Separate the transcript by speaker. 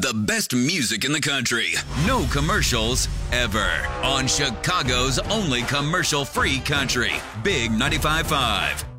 Speaker 1: the best music in the country. No commercials ever. On Chicago's only commercial-free country. Big 95.5.